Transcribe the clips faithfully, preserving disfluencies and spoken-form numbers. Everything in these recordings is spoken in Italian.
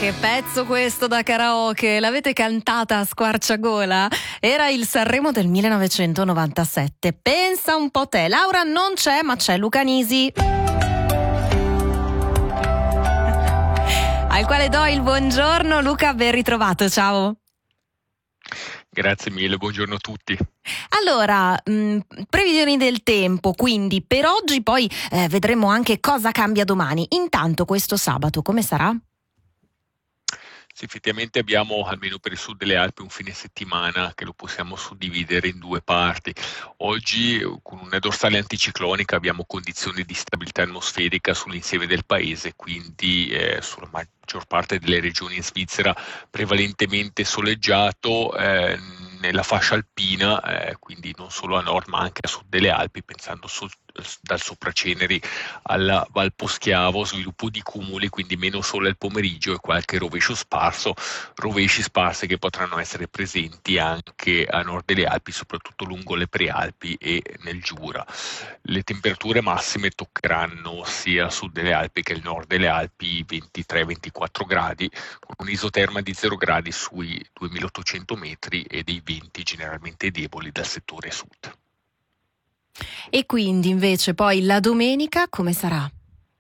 Che pezzo questo da karaoke, l'avete cantata a squarciagola? Era il Sanremo del millenovecentonovantasette. Pensa un po' te, Laura non c'è, ma c'è Luca Nisi, al quale do il buongiorno. Luca, ben ritrovato, ciao. Grazie mille, buongiorno a tutti. Allora, mh, previsioni del tempo, quindi per oggi, poi eh, vedremo anche cosa cambia domani. Intanto questo sabato come sarà? Sì, effettivamente abbiamo, almeno per il sud delle Alpi, un fine settimana che lo possiamo suddividere in due parti. Oggi, con una dorsale anticiclonica, abbiamo condizioni di stabilità atmosferica sull'insieme del paese, quindi eh, sulla maggior parte delle regioni in Svizzera prevalentemente soleggiato, eh, nella fascia alpina, eh, quindi non solo a nord ma anche a sud delle Alpi, pensando so- dal Sopraceneri alla Val Poschiavo, sviluppo di cumuli, quindi meno sole al pomeriggio e qualche rovescio sparso, rovesci sparsi che potranno essere presenti anche a nord delle Alpi, soprattutto lungo le prealpi e nel Giura. Le temperature massime toccheranno sia a sud delle Alpi che al nord delle Alpi ventitré ventiquattro gradi, con un'isoterma di zero gradi sui duemilaottocento metri e dei venti generalmente deboli dal settore sud. E quindi invece poi la domenica come sarà?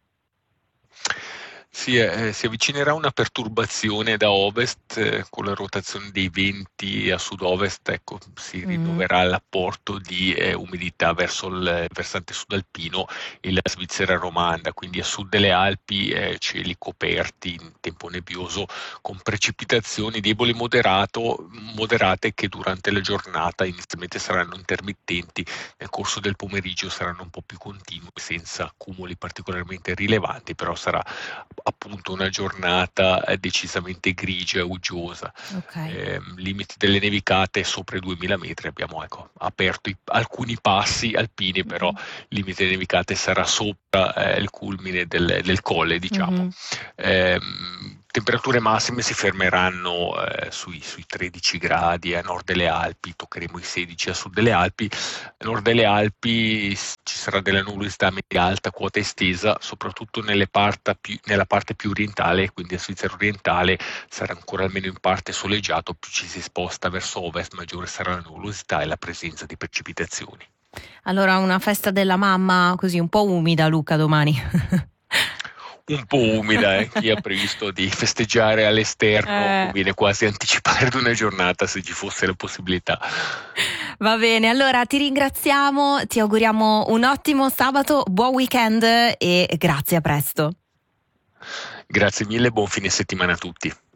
Si, eh, si avvicinerà una perturbazione da ovest, eh, con la rotazione dei venti a sud-ovest, ecco, si Mm. rinnoverà l'apporto di eh, umidità verso il versante sudalpino e la Svizzera romanda, quindi a sud delle Alpi eh, cieli coperti in tempo nebbioso con precipitazioni deboli moderato, moderate che durante la giornata inizialmente saranno intermittenti, nel corso del pomeriggio saranno un po' più continue senza cumuli particolarmente rilevanti, però sarà appunto una giornata decisamente grigia e uggiosa. Ok. Eh, limiti delle nevicate sopra i duemila metri, abbiamo ecco, aperto i, alcuni passi alpini, però Mm-hmm. limite delle nevicate sarà sopra eh, il culmine del, del colle, diciamo. Mm-hmm. Eh, temperature massime si fermeranno eh, sui, sui tredici gradi a nord delle Alpi, toccheremo i sedici a sud delle Alpi. A nord delle Alpi ci sarà della nuvolosità media alta, quota estesa, soprattutto nelle parta più, nella parte più orientale, quindi a Svizzera orientale sarà ancora almeno in parte soleggiato, più ci si sposta verso ovest, maggiore sarà la nuvolosità e la presenza di precipitazioni. Allora una festa della mamma così un po' umida, Luca, domani. Un po' umida, eh? Chi ha previsto di festeggiare all'esterno Eh. conviene quasi anticipare di una giornata se ci fosse la possibilità. Va bene, allora ti ringraziamo, ti auguriamo un ottimo sabato, buon weekend e grazie, a presto. Grazie mille, buon fine settimana a tutti.